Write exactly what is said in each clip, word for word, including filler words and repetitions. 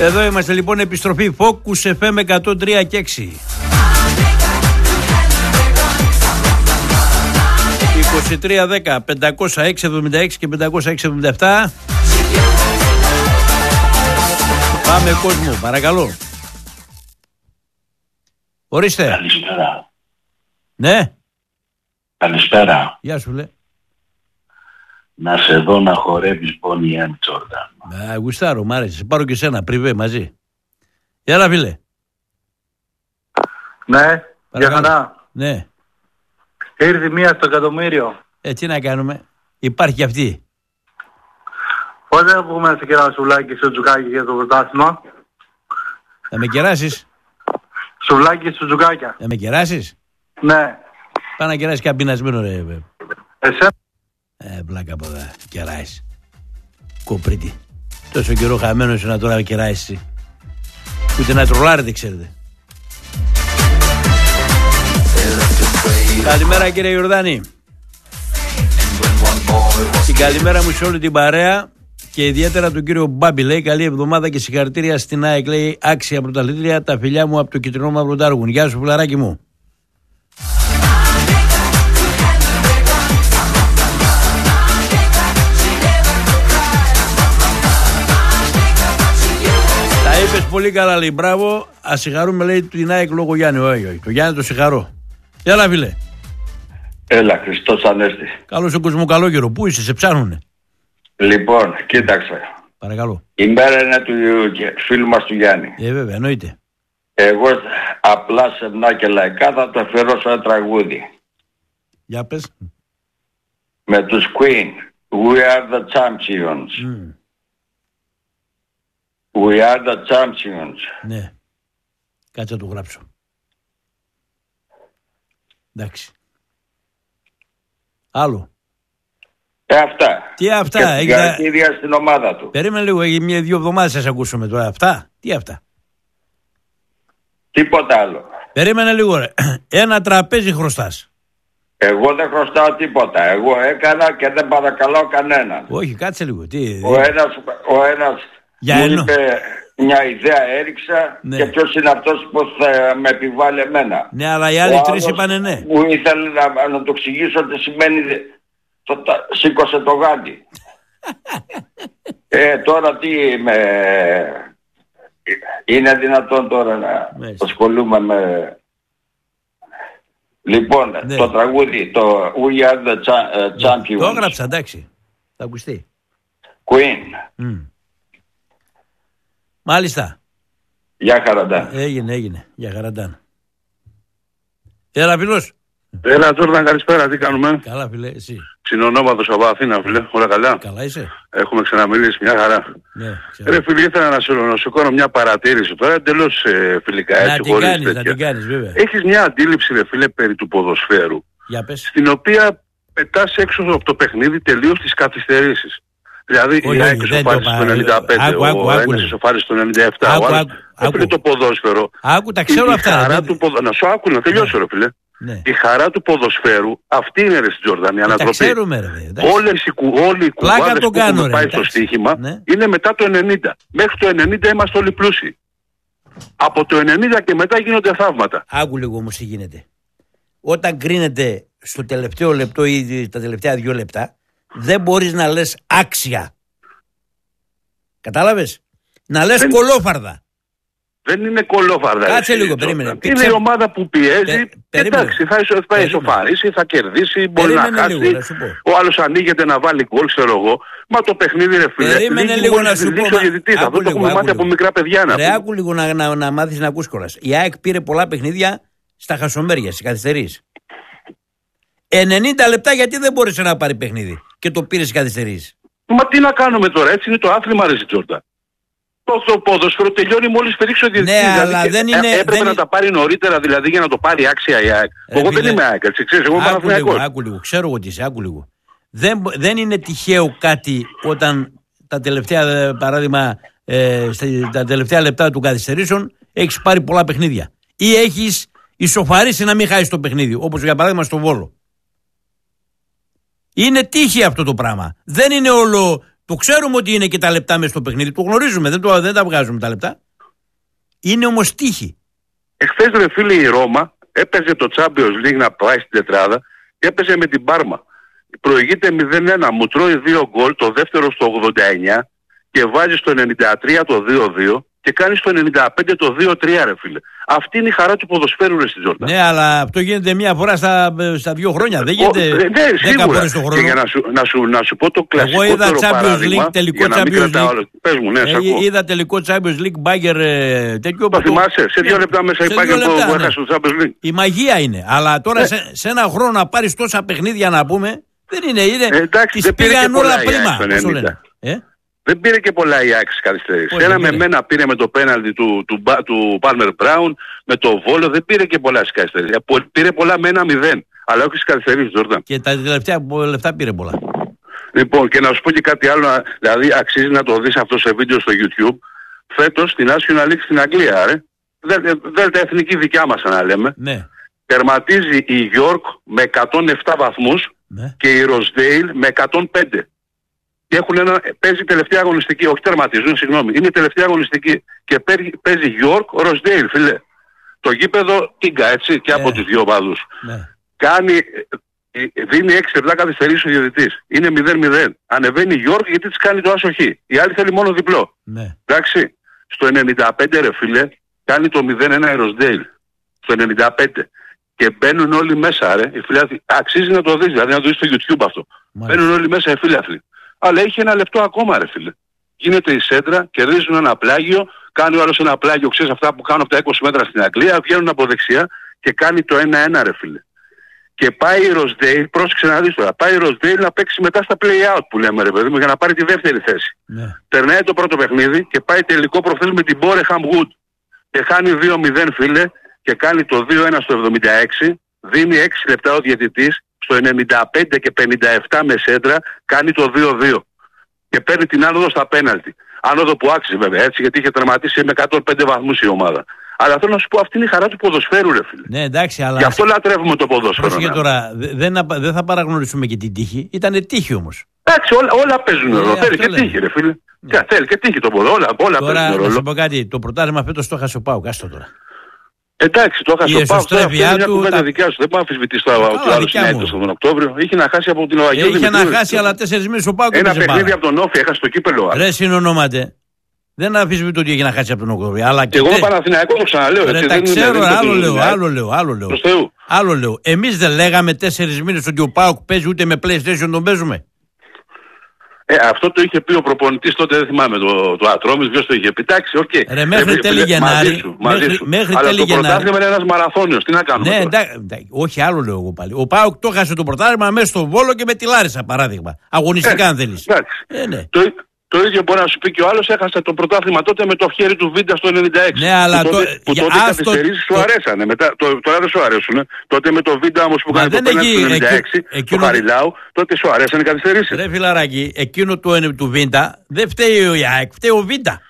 Εδώ είμαστε λοιπόν, επιστροφή Focus εφ εμ εκατόν τρία και έξι. είκοσι τρία δέκα πεντακόσια έξι εβδομήντα έξι και πεντακόσια έξι εβδομήντα επτά. Πάμε κόσμο, παρακαλώ. Ορίστε. Καλησπέρα. Ναι. Καλησπέρα. Γεια σου, λέ. Να σε δω να χορεύεις Bonnie M. Jordan. Α, γουστάρω, μ' άρεσε. Πάρω και σένα, πριβέ μαζί. Έλα, φίλε. Ναι, για χαρά. Ναι. Ήρθε μία στο εκατομμύριο. Ε, τι να κάνουμε. Υπάρχει και αυτή. Πότε θα βγούμε στο κερασουλάκι στο τζουκάκι για το πρωτάθλημα? Θα με κεράσεις. Σουβλάκι στο τζουκάκια. Θα με κεράσεις. Ναι. Πάει να κεράσεις και πεινασμένο, ρε. Εσένα. Ε, πλάκα από εδώ. Κεράεις. Κοπρίτη. Τόσο καιρό χαμένος να τώρα κεράεις. Ούτε να τρολάρετε, ξέρετε. Καλημέρα, κύριε Ιορδάνη. Την καλημέρα μου σε όλη την παρέα και ιδιαίτερα τον κύριο Μπάμπη. Λέει καλή εβδομάδα και συγχαρητήρια στην ΑΕΚ. Λέει άξια πρωταθλήτρια, τα φιλιά μου από το κυτρινό μαύρο Τάργουν. Γεια σου, φιλαράκι μου. Τα είπες πολύ καλά, λέει. Μπράβο. Ας συγχαρούμε, λέει, την ΑΕΚ λόγω Γιάννη. Όχι, όχι. Το Γιάννη το συγχαρώ. Έλα, φίλε. Έλα, Χριστός Ανέστη. Καλώς ο κόσμο, καλό καιρό. Πού είσαι, σε ψάχνουνε? Λοιπόν, κοίταξε. Παρακαλώ. Η μέρα είναι του φίλου μας του Γιάννη. Ε, βέβαια, εννοείται. Εγώ απλά σεμνά και λαϊκά θα το αφιερώσω ένα τραγούδι. Για πες. Με τους Queen. We are the champions. Mm. We are the champions. Ναι. Κάτσε να το γράψω. Εντάξει. Άλλο. Ε, αυτά. Τι αυτά. Και την καρδίδια στην ομάδα του. Περίμενε λίγο, έχει μια-δύο εβδομάδες σας ακούσουμε τώρα. Αυτά. Τι αυτά. Τίποτα άλλο. Περίμενε λίγο, ρε. Ένα τραπέζι χρωστάς. Εγώ δεν χρωστάω τίποτα. Εγώ έκανα και δεν παρακαλώ κανέναν. Όχι, κάτσε λίγο. Τι, ο ένας, ο ένας για μου εννο... είπε μια ιδέα, έριξα, ναι. Και ποιος είναι αυτός που θα με επιβάλλει εμένα. Ναι, αλλά οι άλλοι ο τρεις είπανε ναι. Μου ήθελε να, να το εξηγήσω τι σημαίνει. Το, τα, σήκωσε το γάντι. ε, τώρα τι με... Είναι δυνατόν τώρα να Μες. ασχολούμαι με... Λοιπόν, ναι. Το τραγούδι, το We are the cha- champions. Το έγραψα, εντάξει. Θα ακουστεί. Queen. Mm. Μάλιστα. Γεια χαραντάν. Έγινε, έγινε. Γεια χαραντάν. Έλα, φίλος. Έλα, Τζόρνταν, καλησπέρα. Τι κάνουμε? Καλά, φίλε, εσύ. Συνονόματος από Αθήνα, φίλε. Όλα καλά? Καλά είσαι? Έχουμε ξαναμιλήσει, μια χαρά. Ναι, ρε φίλε, ήθελα να σου, να σου κάνω μια παρατήρηση τώρα, εντελώς ε, φιλικά, έτσι, να την κάνεις, να την κάνεις, βέβαια. Έχεις μια αντίληψη, ρε φίλε, περί του ποδοσφαίρου. Για πες. Στην οποία πετάς έξω από το παιχνίδι τελείως τις καθυστερήσεις. Δηλαδή η ΑΕΚ ισοφάρισε στο ενενήντα πέντε, ο Ένες ισοφάρισε στο ενενήντα επτά, ο άλλος έφερε το ποδόσφαιρο. Άκου, τα ξέρω αυτά. Να σου άκου, να τελειώσω, ρε φίλε. Ναι. Η χαρά του ποδοσφαίρου, αυτή είναι, ρε στην Τζόρνταν, η ανατροπή. Ξέρουμε, ρε, όλες οι, όλοι οι κουβάδες που κάνω, έχουμε ρε, πάει εντάξει. στο στοίχημα, ναι. Είναι μετά το ενενήντα. Μέχρι το ενενήντα είμαστε όλοι πλούσιοι. Από το ενενήντα και μετά γίνονται θαύματα. Άκου λίγο όμως τι γίνεται. Όταν κρίνεται στο τελευταίο λεπτό ή τα τελευταία δύο λεπτά, δεν μπορείς να λες άξια. Κατάλαβες? Να λες δεν... κολόφαρδα. Δεν είναι κολόφαρδα. Κάτσε λίγο, περίμενε. Είναι Πήξε... η ομάδα που πιέζει. Πε... Εντάξει, θα, ισο... θα ισοφαρίσει, θα κερδίσει, μπορεί περίμενε να χάσει. Λίγο, να ο άλλος ανοίγεται να βάλει γκολ, ξέρω εγώ. Μα το παιχνίδι, ρε φίλε. Περίμενε λίγο να σου πω. Αυτό το έχουμε μάθει από μικρά παιδιά να πούμε. Άκου λίγο να, να, να μάθεις να ακούς κιόλας. Η ΑΕΚ πήρε πολλά παιχνίδια στα χασομέρια, στις καθυστερήσεις. ενενήντα λεπτά γιατί δεν μπόρεσε να πάρει παιχνίδι και το πήρε στις καθυστερήσεις. Μα τι να κάνουμε τώρα, έτσι είναι το άθλημα, ρε Τζόρνταν. Το ποδόσφαιρο τελειώνει μόλις πηρίξει ο διαιτητής. Ναι, δηλαδή, αλλά δεν είναι, έπρεπε δεν να είναι... τα πάρει νωρίτερα, δηλαδή για να το πάρει άξια η ΑΕΚ. Εγώ φίλε, δεν είμαι ΑΕΚ, έτσι ξέρεις, εγώ είμαι Παναθηναϊκός. Άκου λίγο, ξέρω εγώ τι είσαι, άκου λίγο. Δεν, δεν είναι τυχαίο κάτι όταν τα τελευταία, παράδειγμα, ε, στα, τα τελευταία λεπτά του καθυστερήσεων έχεις πάρει πολλά παιχνίδια. Ή έχεις ισοφαρίσει να μην χάσεις το παιχνίδι, όπως για παράδειγμα στο Βόλο. Είναι τύχη αυτό το πράγμα. Δεν είναι όλο Το ξέρουμε ότι είναι και τα λεπτά μέσα στο παιχνίδι. Το γνωρίζουμε, δεν, το, δεν τα βγάζουμε τα λεπτά. Είναι όμως τύχη. Εχθές ρε φίλε η Ρώμα έπαιζε το Champions League να πάει στην τετράδα και έπαιζε με την Πάρμα. Προηγείται μηδέν ένα, μου τρώει δύο γκολ, το δεύτερο στο ογδόντα εννιά και βάζει στο ενενήντα τρία το δύο δύο και κάνει στο ενενήντα πέντε το δύο τρία ρε φίλε. Αυτή είναι η χαρά του ποδοσφαίρου ρε στην Τζόρνταν. Ναι, αλλά αυτό γίνεται μία φορά στα, στα δύο χρόνια. Δεν γίνεται ναι, δέκα φορές το χρόνο. Και για να σου, να, σου, να σου πω το κλασικό Εγώ είδα Champions League, τελικό Champions League. Πες μου, ναι, ε, είδα τελικό Champions League, Bayern τέτοιο. Το θυμάσαι, σε δύο λεπτά μέσα η Bayern που έχασε το Champions League. Η μαγεία είναι. Αλλά τώρα ναι. σε, σε ένα χρόνο να πάρεις τόσα παιχνίδια να πούμε, δεν είναι. είναι ε, εντάξει, τις πήγαν όλα πρίμα. Δεν πήρε και πολλά η Άκη καθυστερήσεις. Ένα με μένα πήρε με το πέναλτι του, του, του, του Palmer Brown, με το Βόλο, δεν πήρε και πολλά στις καθυστερήσεις. Πήρε πολλά με ένα μηδέν, αλλά όχι στις καθυστερήσεις, Τζόρνταν. Και τα τελευταία λεφτά πήρε πολλά. Λοιπόν, και να σου πω και κάτι άλλο, δηλαδή αξίζει να το δεις αυτό σε βίντεο στο YouTube. Φέτος στην National League στην Αγγλία, ρε. Δέλτα εθνική δικιά μας, να λέμε. Ναι. Τερματίζει η York με εκατόν επτά βαθμούς ναι. και η Rosedale με εκατόν πέντε. Και έχουν ένα, παίζει τελευταία αγωνιστική, όχι τερματίζουν, συγγνώμη, είναι τελευταία αγωνιστική και παίζει York, Rosedale, φίλε. Το γήπεδο τίγκα, έτσι, και από ναι. τους δύο ομάδους. Ναι. Κάνει, δίνει έξι λεπτά καθυστερήσεις ο διαιτητής. Είναι μηδέν μηδέν. Ανεβαίνει η York γιατί της κάνει το άσοχη. Η άλλη θέλει μόνο διπλό. Ναι. Εντάξει, στο ενενήντα πέντε ρε φίλε, κάνει το μηδέν ένα η Rosedale. Στο ενενήντα πέντε. Και μπαίνουν όλοι μέσα, ρε. Οι φίλοι, αξίζει να το δεις, δηλαδή να το δεις στο YouTube αυτό. Μάλιστα. Μπαίνουν όλοι μέσα οι φίλοι. Αλλά έχει ένα λεπτό ακόμα ρε φίλε. Γίνεται η σέντρα, κερδίζουν ένα πλάγιο, κάνει ο άλλος ένα πλάγιο, ξέρεις αυτά που κάνουν από τα είκοσι μέτρα στην Αγγλία, βγαίνουν από δεξιά και κάνει το ένα ένα ρε φίλε. Και πάει η Rosedale, πρόσεξε να δεις τώρα, πάει η Rosedale να παίξει μετά στα play-out που λέμε ρε παιδί μου για να πάρει τη δεύτερη θέση. Ναι. Περνάει το πρώτο παιχνίδι και πάει τελικό προχθές με την Boreham Wood και χάνει δύο μηδέν φίλε και κάνει το δύο ένα στο εβδομήντα έξι, δίνει έξι λεπτά ο διαιτητής. Στο ενενήντα πέντε και πενήντα επτά με σέντρα κάνει το δύο δύο και παίρνει την άνοδο στα πέναλτι. Άνοδο που άξιζε βέβαια έτσι γιατί είχε τερματίσει με εκατόν πέντε βαθμούς η ομάδα. Αλλά θέλω να σου πω αυτή είναι η χαρά του ποδοσφαίρου ρε φίλε. Ναι, εντάξει, αλλά... Γι' αυτό λατρεύουμε το ποδόσφαιρο. Και τώρα δεν, δεν θα παραγνωρίσουμε και την τύχη. Ήτανε τύχη όμως. Εντάξει, όλα, όλα παίζουν ρόλο. Θέλει και τύχη ρε φίλε. Ναι. Θέλει και τύχη το ποδόσφαιρο. Όλα, όλα τώρα, παίζουν ρόλο. Να σου πω κάτι, το πρωτάθλημα φέτος το έχασε ο ΠΑΟΚ, άστο τώρα. Εντάξει, το έχασε ο ΠΑΟΚ. Τώρα αυτή είναι μια κουβέντα τα... δικιά σου. Δεν πάει να αμφισβητείς το άλλο συνέδριο στον Οκτώβριο. Είχε να χάσει από την Οαγίου. Είχε να χάσει, αλλά τέσσερις μήνες ο ΠΑΟΚ. Ένα παιχνίδι από τον Όφη, έχασε το κύπελο. Ρε συνονόματε. Δεν αμφισβητώ ότι είχε να χάσει από τον Οκτώβριο. Αλλά και εγώ είμαι Παναθηναϊκός, το ξαναλέω. Ρε τα ξέρω, άλλο λέω, άλλο λέω, άλλο λέω. Άλλο λέω. Εμείς δεν λέγαμε τέσσερις μήνες ότι ο ΠΑΟΚ παίζει ούτε με PlayStation τον παίζουμε. Ε, αυτό το είχε πει ο προπονητής τότε, δεν θυμάμαι, το, το Ατρόμης, ποιος το είχε πει. Εντάξει, οκ. Okay. Ρε, μέχρι τέλη Γενάρη. Μέχρι, μέχρι Αλλά τέλη το Γενάρη. πρωτάθλημα είναι ένας μαραθώνιος, τι να κάνουμε. Ναι, εντάξει, όχι, άλλο λέω εγώ πάλι. Ο ΠΑΟΚ το χάσε το πρωτάθλημα μέσα στο Βόλο και με τη Λάρισα, παράδειγμα. Αγωνιστικά, ε, αν θέλεις. Ε, ναι. Το, το ίδιο μπορεί να σου πει και ο άλλος, έχασε το πρωτάθλημα τότε με το χέρι του Βίντα στο ενενήντα έξι. Ναι, αλλά που το, τότε, που τότε οι καθυστερήσεις σου αρέσανε. Μετά, το, τώρα δεν σου αρέσουν. Τότε με το Βίντα όμως που κάνει το πέναλτι στο ενενήντα έξι, το Χαριλάου, τότε σου αρέσανε οι καθυστερήσεις. Ρε φιλαράκι, εκείνο το, του Βίντα δεν φταίει ο Ιάκ, φταίει ο Βίντα.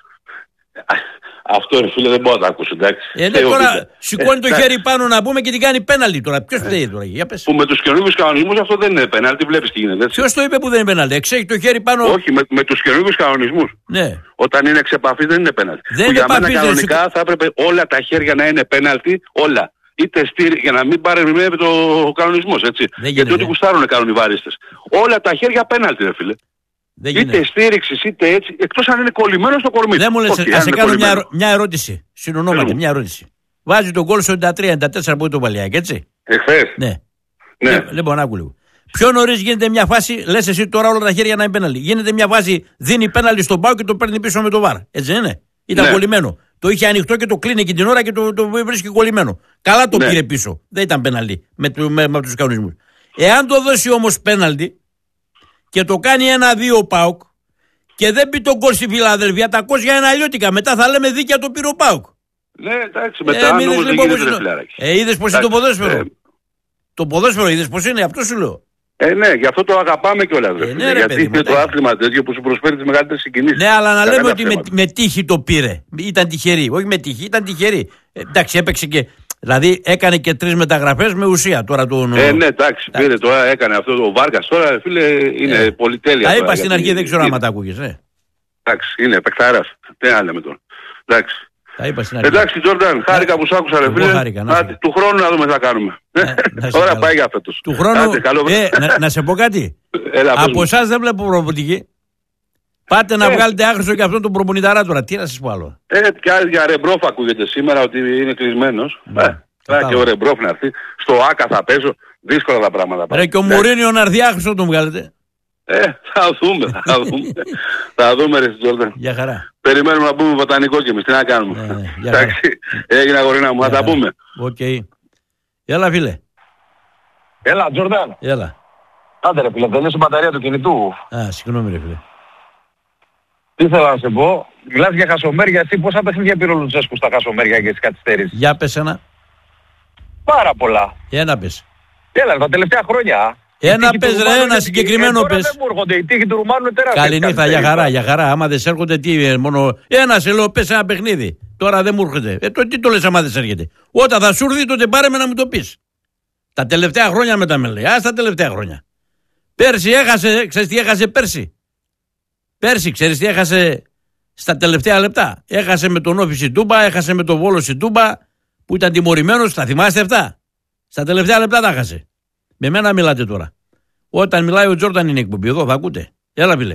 Αυτό ρε φίλε δεν μπορώ να το ακούσω, εντάξει. Ε, ναι, τώρα σηκώνει το χέρι πάνω να πούμε και την κάνει πέναλτι τώρα. Ποιος φταίει τώρα, για πες. Που με τους καινούργιους κανονισμούς αυτό δεν είναι πέναλτι, βλέπεις τι γίνεται. Ποιος το είπε που δεν είναι πέναλτι, εξέχει το χέρι πάνω. Όχι, με, με τους καινούργιους κανονισμούς. Ναι. Όταν είναι εξ επαφής δεν είναι πέναλτι. Δεν που είναι για μένα κανονικά σηκ... θα έπρεπε όλα τα χέρια να είναι πέναλτι, όλα. Είτε στήρι, για να μην παρεμβαίνει το κανονισμός, έτσι. Γιατί ό,τι γουστάρουν κάνουν οι βαρίστες. Όλα τα χέρια πέναλτι, ρε φίλε. Είτε στήριξη είτε έτσι, εκτός αν είναι κολλημένο στο κορμί. Δεν μου λες, okay, ας σε κάνω μια, μια ερώτηση. Συνονόματι, μια ερώτηση. Βάζει τον γκολ στο ενενήντα τρία ενενήντα τέσσερα που είναι το Παλαιάκι, έτσι. Εχθές. Ναι. ναι. Λοιπόν, άκου λίγο. Πιο νωρίς γίνεται μια φάση, λες εσύ τώρα όλα τα χέρια να είναι πέναλτι. Γίνεται μια φάση, δίνει πέναλτι στον Πάο και το παίρνει πίσω με το βαρ. Έτσι δεν είναι. Ήταν ναι. κολλημένο. Το είχε ανοιχτό και το κλείνει και την ώρα και το, το βρίσκει κολλημένο. Καλά το ναι. πήρε πίσω. Δεν ήταν πέναλτι με, με, με τους κανονισμούς. Εάν το δώσει όμως πέναλτι και το κάνει ένα δύο ΠΑΟΚ και δεν πει τον γκολ στη Φιλαδέλφια, τα κόσια είναι αλλιώτικα. Μετά θα λέμε δίκαια το πήρε ο ΠΑΟΚ. Ναι, εντάξει, μετά ε, όμως δεν γίνεται ρε φιλαράκι. Ε, είδες πως είναι το ποδόσφαιρο. Ε, το ποδόσφαιρο είδες πως είναι, αυτό σου λέω. Ε, ναι, γι' αυτό το αγαπάμε κιόλας. Ε, ναι, γιατί παιδί, είναι μετά. το άθλημα τέτοιο που σου προσφέρει τις μεγαλύτερες συγκινήσεις. Ναι, αλλά να λέμε ότι με, με τύχη το πήρε. Ήταν τυχερή. Όχι με τύχη, ήταν τυχερή. Ε, εντάξει, έπαιξε και Δηλαδή έκανε και τρεις μεταγραφές με ουσία τώρα του. Ε, ναι, εντάξει, πήρε τώρα, έκανε αυτό ο Βάρκας τώρα, φίλε, είναι ε, πολυτέλεια. Τα είπα στην αρχή, δεν ξέρω άμα τα ακούγες, ε. Εντάξει, είναι παικτάρας. Τι να λέμε τώρα. Εντάξει. Τα είπα στην αρχή. Εντάξει, Τζόρνταν, χάρηκα που σ' άκουσα, ρε φίλε. Χάρηκα, να Άντε, του χρόνου να δούμε τι θα κάνουμε. Ναι, Ώρα πάει για φέτος. Του χρόνου. Ε, να, να σε πω κάτι. Έλα, από εσάς δεν βλέπω προπονητική. Πάτε να ε. βγάλετε άχρηστο και αυτόν τον προπονηταρά τώρα. Τι να σας πω άλλο. Ε, και άλλοι για Ρεμπρόφ ακούγεται σήμερα ότι είναι κλεισμένος. Ναι, ε, και ο Ρεμπρόφ να έρθει. Στο Άκα θα παίζω. Δύσκολα τα πράγματα. Ρε, και ο Μουρίνιο να έρθει άχρηστο τον βγάλετε. Ε, θα δούμε, θα δούμε. Θα δούμε, ρε Τζόρνταν. Για χαρά. Περιμένουμε να πούμε βοτανικό κι εμείς. Τι να κάνουμε. Ναι, ναι, εντάξει, έγινε αγορίνα μου, θα τα πούμε. Οκ. Okay. Έλα, φίλε. Έλα, Τζόρνταν. Έλα. Άντε ρε φίλε, τελείωσε η μπαταρία του κινητού. Α, συγγνώμη ρε φίλε. Τι θέλω να σε πω. Μιλάς για χασομέρια, εσύ πόσα παιχνίδια πήρε ο Λουτσέσκου στα χασομέρια και τις καθυστερήσεις. Για πες ένα. Πάρα πολλά. Ένα πες. Έλα, τα τελευταία χρόνια. Ένα πες ρε, ένα συγκεκριμένο πες. Δεν μου έρχονται, η τύχη του Ρουμάνου είναι τεράστια. Καληνύχτα, για χαρά, για χαρά. Άμα δεν σε έρχονται, τι μόνο. Ένα σε λέω, πες ένα παιχνίδι. Τώρα δεν μου έρχεται. Ε, το, τι το λες άμα δεν σε έρχεται. Όταν θα σου έρθει, τότε πάρε με να μου το πεις. Τα τελευταία χρόνια μετά με λέει. Α, τα τελευταία χρόνια. Πέρσι έχασε, ξέρεις τι έχασε πέρσι. Πέρσι, ξέρεις τι έχασε στα τελευταία λεπτά. Έχασε με τον Όφη Σιτούμπα, έχασε με τον Βόλο Σιτούμπα που ήταν τιμωρημένος. Τα θυμάστε αυτά. Στα τελευταία λεπτά τα έχασε. Με μένα μιλάτε τώρα. Όταν μιλάει ο Τζόρνταν είναι εκπομπή. Εδώ θα ακούτε. Έλα, φίλε.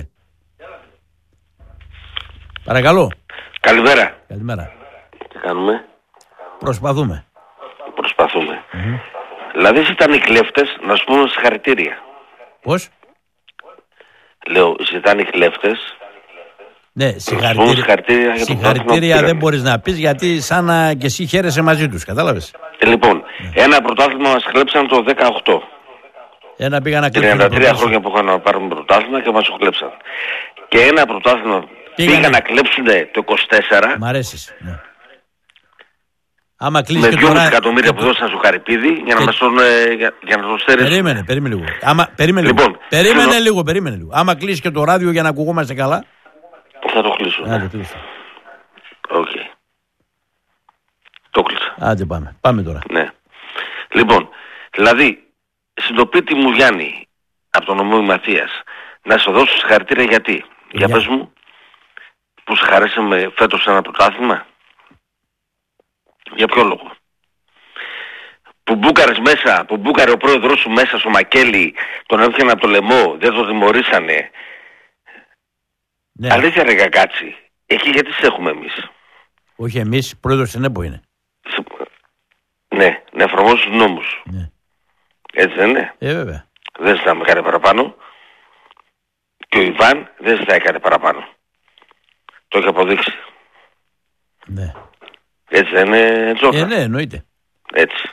Παρακαλώ. Καλημέρα. Καλημέρα. Τι κάνουμε. Προσπαθούμε. Προσπαθούμε. Mm-hmm. Δηλαδή ήταν οι κλέφτες να σου πούμε συγχαρητήρια. Πώς? Λέω, ζητάνε οι κλέφτες. Ναι, συγχαρητήρια. Συγχαρητήρια, για συγχαρητήρια δεν μπορείς να πεις γιατί σαν να και εσύ χαίρεσαι μαζί τους. Κατάλαβες. Ε, λοιπόν, ναι. Ένα πρωτάθλημα μας κλέψαν το δεκαοκτώ. Ένα πήγα να κλέψουν. τριάντα τρία χρόνια που είχαν να πάρουν πρωτάθλημα και μας το κλέψαν. Και ένα πρωτάθλημα πήγαν να... να κλέψουν το είκοσι τέσσερα. Μ' αρέσεις. Ναι. Άμα κλείσει με και δυόμισι τώρα... εκατομμύρια που δώσαν στο Χαρυπίδη για να μας τον, ε, για, για να τον στέρεψουν. Περίμενε, περίμενε λίγο. Άμα, περίμενε λοιπόν, λίγο. Περίμενε θέλω... λίγο, περίμενε λίγο. Άμα κλείσει και το ράδιο για να ακουγόμαστε καλά. Θα το κλείσω. Α, το κλείσω. Οκ. Okay. Το κλείσα. Άντε πάμε. Πάμε τώρα. Ναι. Λοιπόν, δηλαδή, συντοπίτη μου Γιάννη, από τον ομό Ματίας, να σε δώσω συγχαρητήρια γιατί. Για, για πες μου, που σε χαρέσαμε φέτος ένα πρωτάθλημα. Για ποιο λόγο. Που μπούκαρες μέσα, που μπούκαρε ο πρόεδρος σου μέσα στο Μακέλι, τον έφυγαν από το λαιμό, δεν τον τιμωρήσανε. Ναι. Αλήθεια ρε Κακάτσι, εκεί γιατί σε έχουμε εμείς. Όχι εμείς, πρόεδρος στην ΕΠΟ είναι. Ναι, να εφαρμόζουν τους νόμους. Ναι. Έτσι δεν είναι. Ε, βέβαια. Δεν ζητάμε κάτι παραπάνω. Και ο Ιβάν δεν ζητάει κάτι παραπάνω. Το έχει αποδείξει. Ναι. Έτσι δεν είναι, Τζόκα. Ε, ναι, εννοείται. Έτσι.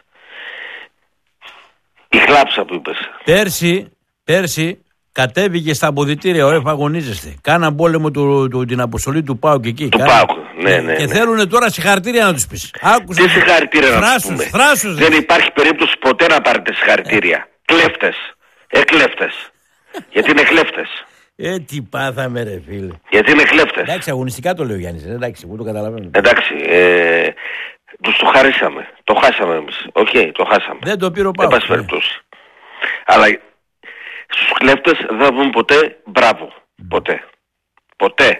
Η χλάψα που είπες. Πέρσι, πέρσι κατέβηκε στα αποδυτήρια, ωραία, αγωνίζεστε. Κάναν πόλεμο του, του, την αποστολή του ΠΑΟΚ εκεί. Του ΠΑΟΚ, ναι, ναι. Και ναι. θέλουν τώρα συγχαρητήρια να τους πεις. Άκουσα. Τι συγχαρητήρια να τους πούμε. Θράσους, δεν υπάρχει περίπτωση ποτέ να πάρετε συγχαρητήρια. Ε. Κλέφτες. Εκλέφτες. Γιατί είναι κλέφτες. Ε, τι πάθαμε ρε φίλε. Γιατί είναι κλέφτες. Εντάξει, αγωνιστικά το λέει ο Γιάννης. Εντάξει, εγώ το καταλαβαίνω. Εντάξει, ε, τους το χαρίσαμε. Το χάσαμε εμείς. Οκ, okay, το χάσαμε. Δεν το πήρε ο ΠΑΟΚ. Δεν πάση περιπτώσει. Αλλά στους κλέφτες δεν θα πούμε ποτέ μπράβο. Mm. Ποτέ. Ποτέ.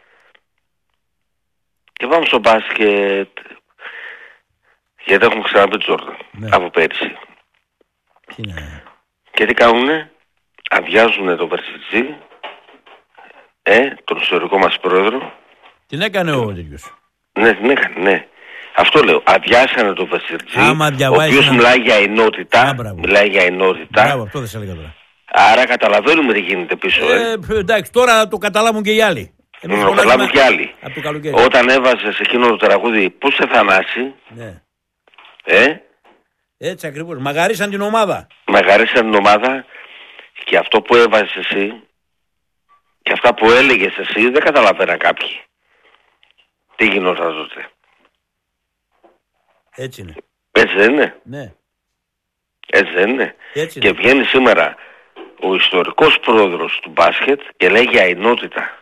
Και πάμε στο μπάσκετ. Γιατί έχουμε ξαναπεί Τζόρνταν. Ναι. Από πέρυσι. Τι είναι. Και τι κάνουνε. Αδειάζουνε τον Βερσιτζή. Ε, τον ιστορικό μας πρόεδρο. Την έκανε ο τέτοιος. Ναι, την έκανε, ναι. Αυτό λέω. Αδειάσανε τον Βερσιτζή. Ο οποίος να... μιλάει για ενότητα. Α, μιλάει για ενότητα. Μπράβο, αυτό δεν σε έλεγα τώρα. Άρα καταλαβαίνουμε τι γίνεται πίσω. Ε, ε. Εντάξει, τώρα το καταλάβουν και οι άλλοι. Να το καταλάβουν και οι άλλοι. Όταν έβαζε σε εκείνο το τραγούδι, πού σε Θανάση. Ναι. Ε. Έτσι ακριβώς. Μαγαρίσαν την ομάδα. Μαγαρίσαν την ομάδα και αυτό που έβαζες εσύ και αυτά που έλεγες εσύ δεν καταλαβαίναν κάποιοι. Τι γινόταν τότε. Έτσι είναι. Έτσι δεν είναι. Ναι. Έτσι δεν είναι. Έτσι και είναι. Βγαίνει σήμερα ο ιστορικός πρόεδρος του μπάσκετ και λέει για ενότητα.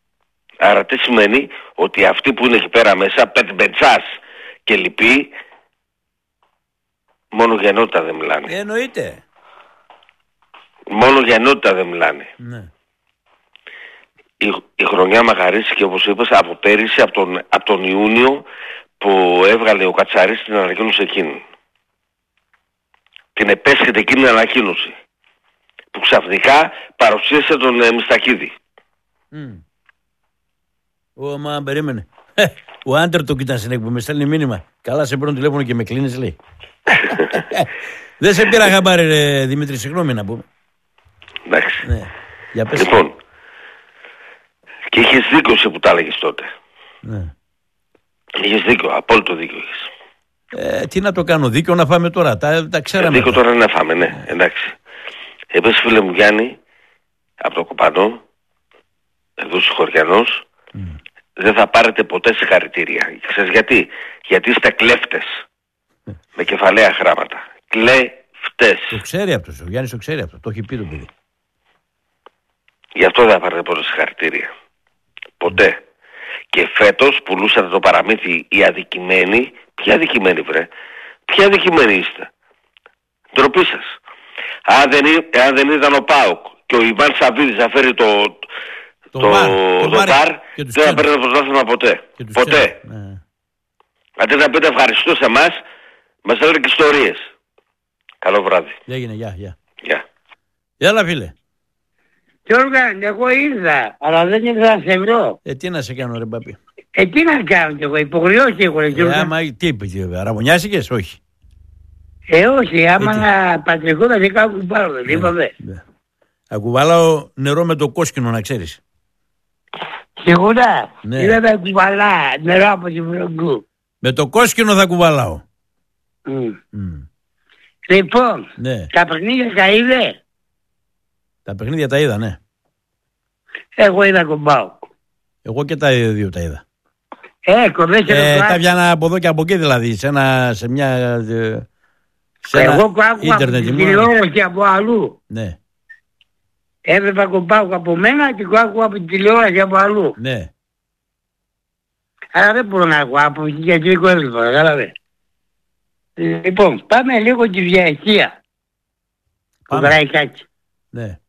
Άρα τι σημαίνει ότι αυτοί που είναι εκεί πέρα μέσα, πεντμπετσάς και λοιποί, Μόνο για ενότητα δεν μιλάνε. Ε, εννοείται. Μόνο για ενότητα δεν μιλάνε. Ναι. Η, η χρονιά μαγαρίστηκε, όπως είπες, από πέρυσι, από τον, από τον Ιούνιο που έβγαλε ο Κατσαρής την ανακοίνωση εκείνη. Την επέσχεται εκείνη την ανακοίνωση. Που ξαφνικά παρουσίασε τον ε, Μιστακίδη. Mm. Ω, μα περίμενε. Ο Άντερ το κοιτά στην εκπομπή, με στέλνει μήνυμα. Καλά, σε παίρνω τηλέφωνο και με κλείνεις, λέει. Δεν σε πήρα χαμπάρι, ρε Δημήτρη, συγγνώμη να πούμε. Εντάξει. Ναι. Για πες. Λοιπόν, και είχες δίκιο εσύ που τα έλεγες τότε. Ναι. Είχες δίκιο, απόλυτο δίκιο είχες. Ε, τι να το κάνω, δίκιο να φάμε τώρα, τα, τα ξέραμε. Ε, δίκιο τώρα να φάμε, ναι, εντάξει. Επίσης, φίλε μου Γιάννη, από το Κοπανό, εδώ Συγχωριανός, mm. δεν θα πάρετε ποτέ συγχαρητήρια. Ξέρεις γιατί? Γιατί είστε κλέφτες. Mm. Με κεφαλαία γράμματα. Κλέφτες. Το ξέρει αυτό, ο Γιάννης το ξέρει αυτό, το έχει πει το παιδί. Γι' αυτό δεν θα πάρετε ποτέ συγχαρητήρια. Ποτέ. Mm. Και φέτος πουλούσατε το παραμύθι οι αδικημένοι. Ποια αδικημένοι βρε? Ποια αδικημένοι είστε? Ντροπή σας. Αν δεν, αν δεν ήταν ο ΠΑΟΚ και ο Ιβάν Σαββίδης να φέρει το, το, το, το, το βαρ, δεν θα παίρνει το πρωτάθλημα ποτέ. Ποτέ. Ναι. Αντί να πείτε ευχαριστώ σε εμάς, μας έλεγε και ιστορίες. Καλό βράδυ. Έγινε, γεια, γεια. Γεια. Γεια, φίλε. Γιώργα, εγώ ήρθα, αλλά δεν ήρθα να σε βρω. Ε, τι να σε κάνω, ρε Μπαπή. Ε, τι να κάνω κι εγώ, υποχρεώσει έχω, ρε Γιώργα. Ε, άμα, τι είπε, αραβωνιάσηκες, όχι. Ε, όχι, άμα να πατρικό θα σε κάνω κουμπάρο, δεν είπαμε. Ακουβαλάω νερό με το κόσκινο, να ξέρεις. Σίγουρα, ναι. Είδα να κουβαλά νερό από την Φρογκού. Με το κόσκινο θα κουβαλάω. Mm. Mm. Λοιπόν, ναι. Τα παιχνίδια τα είδε. Τα παιχνίδια τα είδα, ναι. Εγώ είδα κομπάω. Εγώ και τα δύο τα είδα. Ε, κοντές ε, τα πιάνα από εδώ και από εκεί δηλαδή, σε, ένα, σε μια... Σε εγώ άκουγα από την τηλεόραση από αλλού. Ναι. Έβλεπα κομπάω από μένα και άκουγα από την τηλεόραση από αλλού. Ναι. Άρα δεν μπορώ να ακούω από την κεντρικό έβλεπα, κατάλαβε. Λοιπόν, πάμε λίγο τη διαιτησία. Του Καραϊκάκη. Ναι.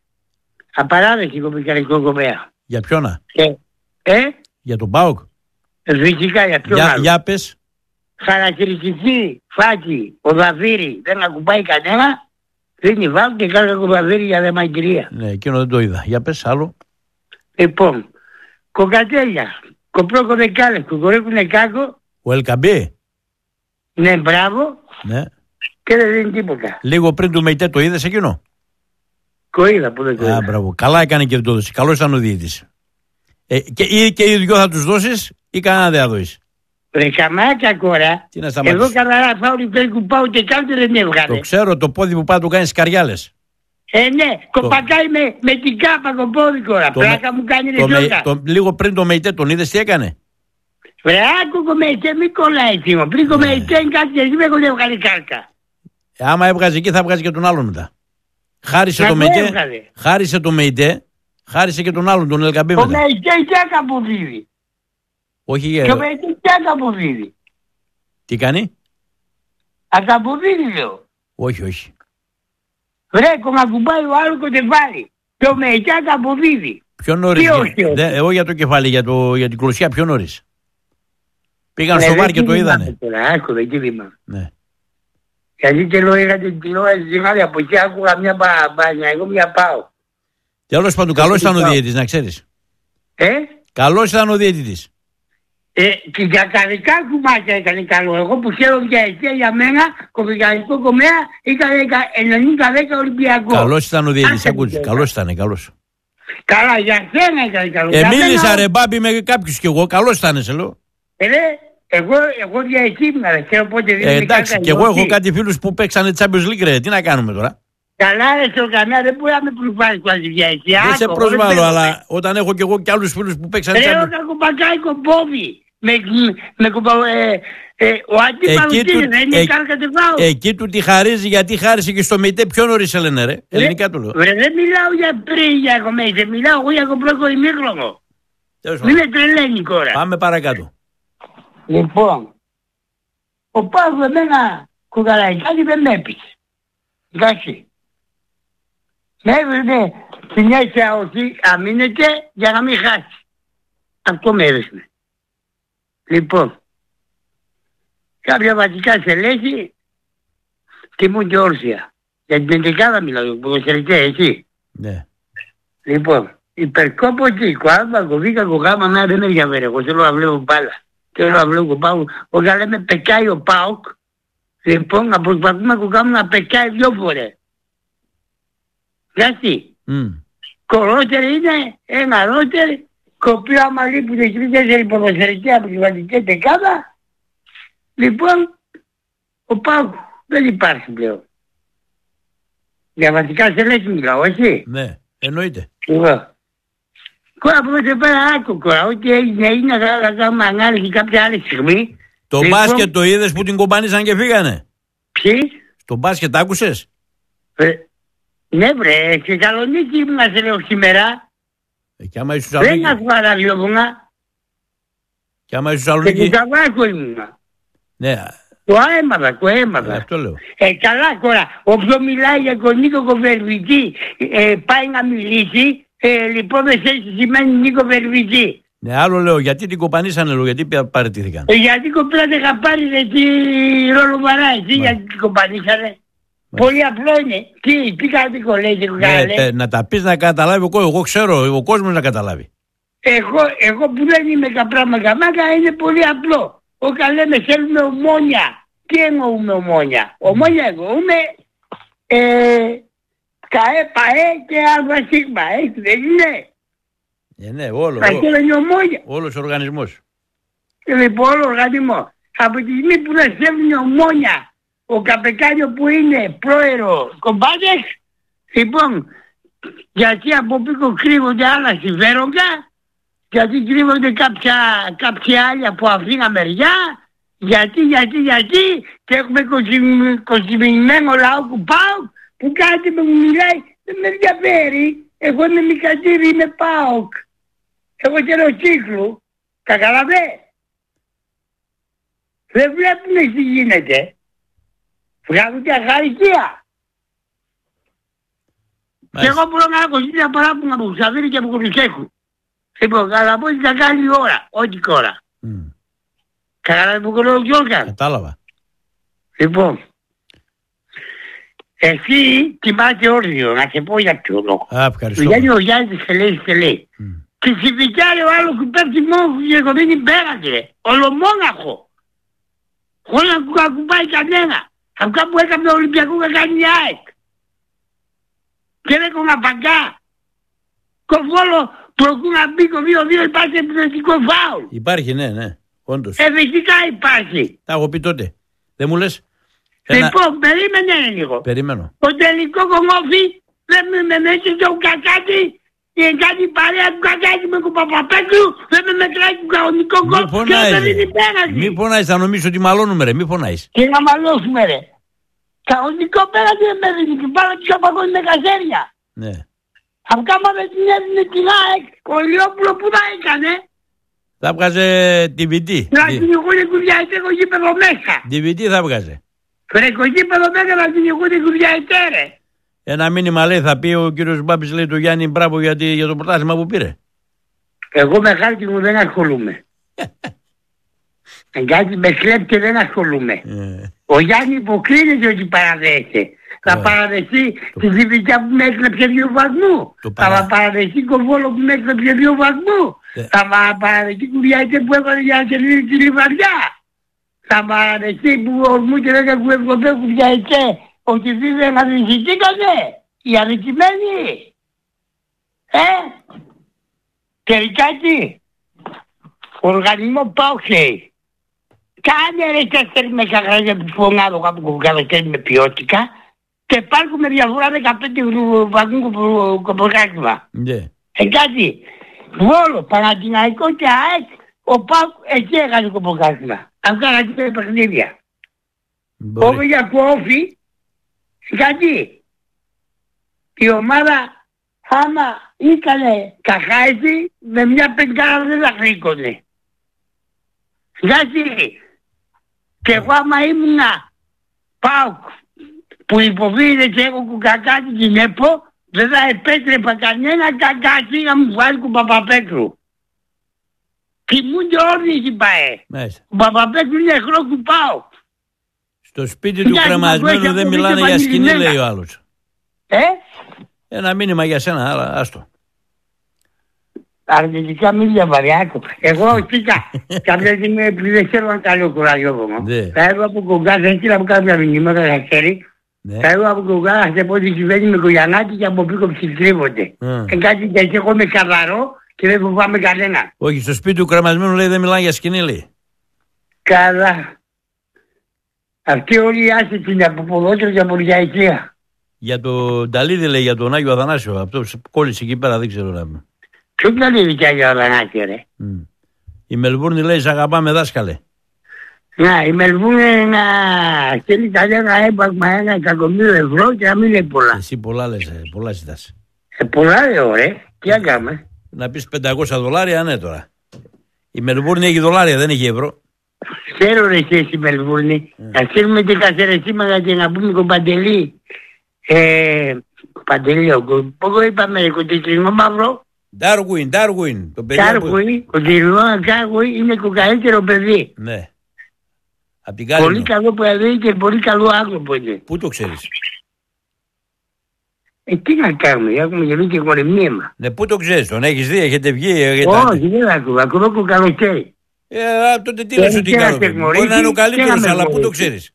Απαράδεκτη κομμικανικό κομμέα. Για ποιόνα? Ε, ε? Για τον ΠΑΟΚ. Φυσικά για ποιον για, άλλο. Για πες. Χαρακτηριστική φάκη, ο Δαβύρη δεν ακουμπάει κανένα. Δίνει βάλ και κάνει ο Δαβύρη για δεμαγκυρία. Ναι, εκείνο δεν το είδα. Για πες άλλο. Λοιπόν, κοκατέλια, κοπρόκο δεκάλες, κοκορέκουνε κάκο. Ο Ελκαμπή. Ναι, μπράβο. Ναι. Και δεν δίνει τίποτα. Λίγο πριν του Μεϊτέ το είδες εκείνο? Το είδα που δεν το είδα. Α, μπράβο. Καλά έκανε και δεν το έδωσε. Καλός ήταν ο διαιτητής. Ε, και, ή και οι δυο θα τους δώσεις ή κανένα δεν θα δώσεις. Ρε καμάκια κόρα. Τι να σταματήσεις. Εγώ καλά φάουλ που πάω και κάτι δεν έβγαλε. Το ξέρω, το πόδι που πάει του κάνει σκαριάλες. Ε, ναι, το... κοπακάει με, με την κάπα το πόδι κόρα. Πλάκα με... μου κάνει ρε με... το... Λίγο πριν το Μεϊτέ τον είδες τι έκανε? Βρε άκου Μεϊτέ μη κολλάει έτσι. Πριν το Μεϊτέ κάτι εσύ με έχουν έβγαλε κάρτα. Ε, άμα έβγαζε εκεί θα βγάζει και τον άλλον μετά. Χάρισε το Μεϊτέ. Χάρισε το Μεϊτέ. Χάρισε και τον άλλον τον Ελκαμπή μετά. Ο Μεϊτέ τσάκα που δίδει. Όχι για... Και ο Μεϊτέ τσάκα που δίδει. Τι κάνει? Ακαμποδίδει λέω. Όχι, όχι. Βρε, κομμακουμπάει ο άλλο κοντεβάρει. Και ο Μεϊτέ ακαμποδίδει. Πιο νωρίς. Για... Δε, εγώ για το κεφάλι, για, το... για την κλωσιά πιο νωρίς. Πήγαν στο βάρ και το είδανε. Άκουδε κίνημα. Ναι. Γιατί και λέω είχα την τηλεόραση σημάδι από εκεί άκουγα μια μπάνια, εγώ μια πάω. Τέλος πάντων, καλός ήταν ο διαιτητής, να ξέρεις. Ε? Καλός ήταν ο διαιτητής. Ε, και για κανικά κουμάκια έκανε καλό. Εγώ που ξέρω διαιτησία για μένα, κομμουγιανικό κομμέα, ήταν ενενήντα δέκα Ολυμπιακό. Καλός ήταν ο διαιτητής, ακούγες. Καλός ήταν, καλός. Καλά, για σένα έκανε καλό. Ε, μίλησα ρε Μπάμπη με κάποιους κι εγώ, καλός ήταν, σε λέω. Ε, ρε, εγώ, εγώ διαιτήμουν, ρε, ξέρω πότε δίνει. Ε, εντάξει, κι εγώ έχω κάτι φίλους που παίξανε Champions League, ρε, τι να κάνουμε τώρα. Καλά, ρε, στο κανένα δεν μπορεί να με προσβάλλει kwa τη διαιτησία. Δεν σε προσβάλλω, αλλά όταν έχω κι εγώ κι άλλους φίλους που παίξανε Champions League. Ρε, όταν κομπακάει κομπόβι. Με, με κουμπα, ε, ε, ο αντίπαλος τι δεν είναι καν κατεβάω. Εκεί του τη χαρίζει γιατί χάρισε και στο Μεϊτέ πιο νωρίς λένε ρε. Ελληνικά του λέω. Ρε, δεν μιλάω για πριν για κομμέιζε, μιλάω εγώ για κομπρόκο ημίχρονο. Μην με τρελαίνει τώρα. Πάμε παρακάτω. Λοιπόν, ο Παύλου εμένα Κουκαραϊκάκη δεν με έπεισε. Εντάξει. Με έβρινε συνέχεια ότι αμήνεται για να μην χάσει. Αυτό με έδειχνε. Λοιπόν, κάποια βασικά στελέχη τιμούν και όρθια. Για την εντεκάδα μιλάω, ποδοσφαιρικά, εσύ. Ναι. Λοιπόν, υπερκόπο και κοάλμα, κοβίκα, κογάμα, να δεν με ενδιαφέρει. Εγώ θέλω να βλέπω μπάλα. Θέλω να βλέπω πάω. Όταν λέμε πεκάει ο ΠΑΟΚ, λοιπόν, να προσπαθούμε να κοκάμε να πεκάει δυο φορές. Γιατί. Mm. Κορότερο είναι ένα ρότερ, το οποίο άμα λείπουν τρεις τέσσερις ποδοσφαιρικοί από τη βασική δεκάδα, λοιπόν, ο ΠΑΟΚ δεν υπάρχει πλέον. Για βασικά στελέχη μιλάω, όχι. Ναι, εννοείται. Λοιπόν. Κόρα που σε πέρα άκου κόρα, ό,τι έγινε είναι να κάνουμε ανάλυση κάποια άλλη στιγμή. Το λοιπόν, μπάσκετ το είδες που την κομπάνισαν και φύγανε. Ποιοι? Το μπάσκετ άκουσες? Ε, ναι βρε, στη Θεσσαλονίκη ήμουν σε λέω σήμερα. Ε, και άμα είσαι Θεσσαλονίκη. Δεν ακούω ραδιόφωνα. Και άμα είσαι Θεσσαλονίκη. Και την Καβάκο ήμουν. Ναι. Το έμαθα, το έμαθα. Ε, αυτό λέω. Ε, καλά τώρα, όποιο μιλάει για τον Νίκο Κοβερβιτζή ε, πάει να μιλήσει, ε, λοιπόν δεν σημαίνει Νίκο Βερβιτζή. Ναι, άλλο λέω, γιατί την κομπανίσανε, λέω, γιατί παραιτήθηκαν. Ε, γιατί κοπρά δεν είχα πάρει εκεί ρόλο βαρά, εσύ γιατί την κομπανίσανε. Πολύ απλό είναι. Τι, τι κάτι κολλέγει, ναι, ε, να τα πεις να καταλάβει ο κόσμος, εγώ ξέρω, ο κόσμος να καταλάβει. Εγώ, εγώ που δεν είμαι καπρά καμάκα είναι πολύ απλό. Όταν λέμε θέλουμε ομόνια, τι εννοούμε ομόνια? Ομόνια εννοούμε ε, ΚΑΕ, ΠΑΕ και ΑΒ σίγμα, έτσι δεν είναι? Ε, ναι, όλο, αυτό είναι ομόνια. Όλος ο οργανισμός. Λοιπόν, όλο ο οργανισμός. Από τη στιγμή που δεν στέλνει ομόνια, ο Καπεκάνιο που είναι πρόεδρο κομπάδες, λοιπόν, γιατί από πίσω κρύβονται άλλα συμφέροντα, γιατί κρύβονται κάποια, κάποια άλλοι από Αθήνα μεριά, γιατί, γιατί, γιατί, και έχουμε κοστιμημένο λαό που πάω, που κάτι με μου μιλάει, δεν με ενδιαφέρει, εγώ είμαι Μικατήρη, είμαι ΠΑΟΚ, εγώ θέλω κύκλου, καταλαβέ. Δεν βλέπουμε τι γίνεται. Βγάζουν και αχαρικία. Και εγώ μπορώ να έχω ζήτητα παράπονα από Ξαβήρη και από Κουρουσέκου. Λοιπόν, αλλά πώς θα κάνει η ώρα, ό,τι κόρα. Mm. Κατάλαβε που κολλώ ο Γιώργαν. Κατάλαβα. Λοιπόν, εσύ κοιμάσαι όρθιο, να σε πω για ποιο λόγο. Α, ευχαριστώ. Γιατί ο Γιάννης σε λέει, σε λέει. Mm. Και στη δικιά ο άλλος που πέφτει μόνο και εγώ δεν πέρασε. Ολομόναχο. Χωρίς να ακουμπάει κανένα. Αυτά που έκαμε ο Ολυμπιακό και κάνει η ΑΕΚ. Και δεν έκανα παγκά. Κοβόλο προκούν να μπει το δύο δύο υπάρχει επιθετικό φάουλ. Υπάρχει, ναι, ναι. Όντως. Ε, φυσικά υπάρχει. Τα έχω πει τότε. Δεν μου λες? Λοιπόν, ένα... περίμενε λίγο. Περιμένω. Το τελικό κομμόφι δεν με μετράει και ο Κακάτη και κάνει παρέα του Κακάτη με τον Παπαπέτρου, δεν με μετράει του κανονικό κόμμα και δεν είναι πέραση. Μη φωνάζεις, θα νομίζω ότι μαλώνουμε ρε, μη φωνάζεις. Και να μαλώσουμε ρε. Κανονικό πέραση δεν με δίνει και πάνω πιο παγώνει με καζέρια. Ναι. Αν κάμαμε την έδινε την ΑΕΚ, ο Ηλιόπουλο που θα έκανε. Θα βγάζε ντι βι ντι. Να κυνηγούνε κουδιαετέ το γήπεδο μέσα. ντι βι ντι θα βγάζε. Φρέκο γήπεδο μέσα να κυνηγούνε κουδιαετέ ρε. Ένα μήνυμα λέει θα πει ο κύριος Μπάμπης, λέει του Γιάννη μπράβο γιατί, για το πρωτάθλημα που πήρε. Εγώ με χάρτη μου δεν ασχολούμαι. Κάτι με κλέπτε δεν ασχολούμαι. Yeah. Ο Γιάννη υποκρίνεται ότι παραδέχεται. Yeah. Θα παραδεχτεί το... τη Διβικιά που με έκλεψε δύο βαθμού. Παρα... Θα παραδεχτεί Κοβόλο που με έκλεψε δύο βαθμού. Yeah. Θα παραδεχτεί Κουριάιτε που έβαλε για να τελείξει τη Λιβαριά. Θα παραδεχτεί που ο Ορμού και δεν έχουν ευκοπέ Κουριάιτε ότι δεν αδικηθήκανε οι αδικημένοι. Ε, τελικά τι. Ο οργανισμός Πάουξε. Κάνε ρε τέσσερις μέσα χρόνια που φωνάδω κάπου καλοκαίρι με ποιότητα και υπάρχουμε διαφορά δεκαπέντε βαθμού κοποκάκημα. Ναι. Ε, κάτι. Βόλο, Παναθηναϊκό και ΑΕΚ, ο Πάουκ εκεί έκανε κοποκάκημα. Αυτά να τα παιχνίδια. Όπως για κόφι, γιατί η ομάδα άμα ήτανε καχάιτη με μια πεντάρα δεν θα χρήκωνε. Γιατί και εγώ άμα ήμουνα ΠΑΟΚ που υποβίεται και έχω κουκακάτι την ΕΠΟ, δεν θα επέτρεπα κανένα κακάκι να μου βγάλει ο Παπαπέτρου. Κοιμούνται όλοι εκεί ΠΑΕ. Ο Παπαπέτρου είναι εχθρό του ΠΑΟΚ. Στο σπίτι του κρεμασμένου δεν μιλάνε για σκηνή, λέει ο άλλος. Ε? Ένα μήνυμα για σένα, αλλά άστο. Αρνητικά μη διαβαριάκω. Εγώ κοίτα, κάποια στιγμή επειδή δεν ξέρω αν καλό κουράγιο ακόμα. Θα έρθω από κογκά, δεν στείλα από κάποια μηνύματα, θα ξέρει. Θα έρθω από κογκά, θα σε πω ότι συμβαίνει με κογιανάκι και από πίκο ψυχτρίβονται. Ε, κάτι τέτοιο, εγώ είμαι καθαρό και δεν φοβάμαι κανένα. Όχι, στο σπίτι του κρεμασμένου λέει δεν μιλάνε για σκηνή, λέει. Καλά. Αυτοί όλοι οι άσχετοι είναι από ποδόσφαιρο και από διαιτησία. Για τον Ταλίδη λέει, για τον Άγιο Αθανάσιο. Αυτό κόλλησε εκεί πέρα, δεν ξέρω να είμαι. Ποιο Ταλίδη και Άγιο Αθανάσιο, ρε. Mm. Η Μελβούρνη λέει, σ' αγαπάμε δάσκαλε. Να, η Μελβούρνη να στείλει κανένα έμπαγμα ένα εκατομμύριο ευρώ και να μην λέει πολλά. Εσύ πολλά λες, πολλά ζητάς. Ε, πολλά λέω, ρε. Τι έκαμε. Να πεις πεντακόσια δολάρια, ναι τώρα. Η Μελβούρνη έχει δολάρια, δεν έχει ευρώ. Ξέρω ρε εσύ η Μελβούρνη. Mm. Να στείλουμε την καθαρεσίματα και να πούμε κομπαντελή. Ε, Παντελή, πόσο είπαμε ρε, κοντικρινό μαύρο. Ντάρουιν, Ντάρουιν. Ντάρουιν, κοντικρινό Ντάρουιν είναι το καλύτερο παιδί. Ναι. Απ' την πολύ καλό παιδί και πολύ καλό άνθρωπο είναι. Πού το ξέρεις? Ε, τι να κάνουμε, έχουμε γελί και κορεμίαιμα. Ναι, πού το ξέρεις, τον έχεις δει, έχετε βγει? Έχετε... Όχι, δεν ακούω, ακούω το καλοκαίρι. Ε, τότε τι λες ότι καλό. Μπορεί να είναι ο καλύτερος, αλλά πού το ξέρεις?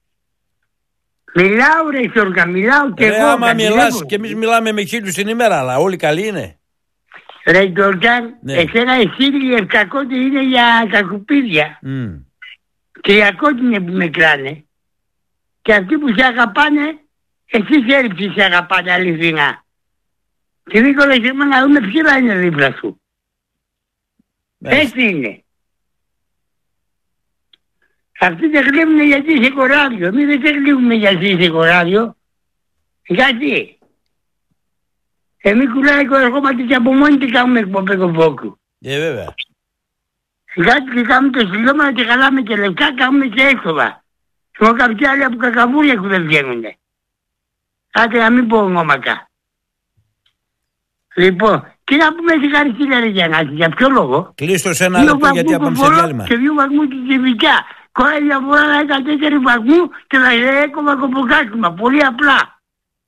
Μιλάω ρε Γιώργα, μιλάω και ρε, εγώ. Άμα μιλάς και εμείς μιλάμε με χίλιους την ημέρα, αλλά όλοι καλοί είναι. Ρε Γιώργα, ναι. Εσένα εσύ η ευκακότη είναι για κακουπίδια. Mm. Και οι ακότι είναι που με κράνε. Και αυτοί που σε αγαπάνε, εσύ έριψες σε αγαπάνε αληθινά. Και δίκολα σε εμένα να δούμε ποια είναι δίπλα σου. Μες. Έτσι είναι. Αυτοί δεν κλέβουνε γιατί είσαι κοράδιο. Εμείς δεν κλέβουνε γιατί είσαι κοράδιο. Γιατί. Εμείς κουλάει κορεχόμαστε και από μόνοι τι κάνουμε εκπομπέ κομπόκου. Ε, βέβαια. Γιατί και κάνουμε το στυλώμα και χαλάμε και λεφτά, κάνουμε και έξοδα. Εγώ κάποια άλλοι από κακαβούρια που δεν βγαίνουνε. Άτε να μην πω ονόμακα. Λοιπόν, τι να πούμε συγχαρητήρια ρε Γιαννάκη, για ποιο λόγο. Κλείστο σε ένα λεπτό γιατί θα πάμε σε διάλειμμα. Και δύο βαθμούς τη Κιβικιά. Κόρα διαφορά να έκανε τέσσερις βαθμούς και να έκομα κομποκάσιμα. Πολύ απλά.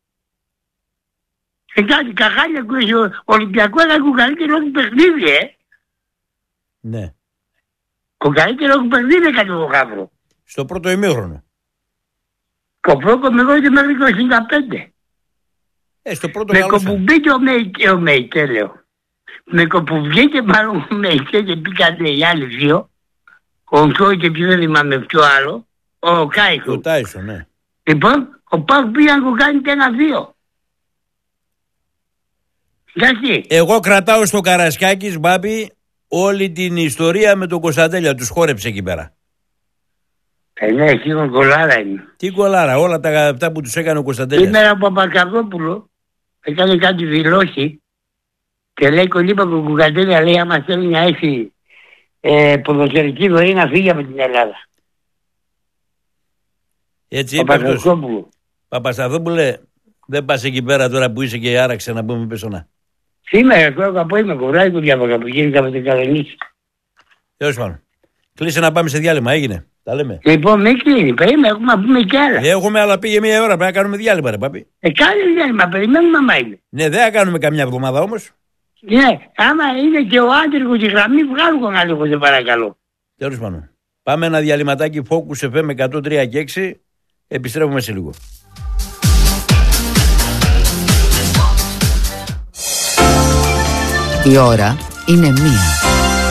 Και κάτι καχάλια που έχει ο Ολυμπιακός να έχουν καλύτερο του παιχνίδι, ε. Ναι. Ο καλύτερο του παιχνίδι έκανε το Γαύρο. Στο πρώτο ημίχρονο. Το πρώτο με γόησε μέχρι το εξήντα πέντε. Ε, στο πρώτο με κοπουμπήκε ο, Μέι, ο Μέιτε, λέω. Με κοπουμπήκε μάλλον ο Μέιτε και πήγανε οι άλλοι δύο. Ο Ντόι και ποιο δεν θυμάμαι ποιο άλλο. Ο Κάισον. Ο Τάισον, ναι. Λοιπόν, ο Πάκ πήγαν να κάνει και ένα δύο. Γιατί. Εγώ κρατάω στο Καρασκάκης, Μπάμπη, όλη την ιστορία με τον Κωνσταντέλια. Τους χόρεψε εκεί πέρα. Ε, ναι, εκεί ο κολάρα είναι. Τι κολάρα, όλα τα αυτά που τους έκανε ο Κωνσταντέλιας. Σήμερα ο Παπακαρδόπουλο έκανε κάτι δηλώσει και λέει κολύπα που ο Κωνσταντέλια λέει άμα θέλει να έχει ε, ποδοσφαιρική ζωή να φύγει από την Ελλάδα. Έτσι είπε αυτός. Παπασταθόπουλε, δεν πας εκεί πέρα τώρα που είσαι και άραξε να πούμε πεσονά. Σήμερα το έχω από είμαι κουράει του διάβακα που γίνεται από την Καλονίκη. Τέλος πάντων. Κλείσε να πάμε σε διάλειμμα, έγινε. Τα λέμε. Λοιπόν, μην κλείνει, περίμενε, έχουμε να πούμε κι άλλα. Έχουμε, αλλά πήγε μία ώρα, πρέπει να κάνουμε διάλειμμα, ρε Πάπη. Ε, κάνε διάλειμμα, περιμένουμε άμα είναι. Ναι, δεν θα κάνουμε καμιά εβδομάδα όμως. Ναι, άμα είναι και ο άντρικος η γραμμή, βγάλω να λίγο, σε παρακαλώ. Τέλος πάντων. Πάμε ένα διαλυματάκι Focus εφ εμ εκατόν τρία και έξι. Επιστρέφουμε σε λίγο. Η ώρα είναι μία.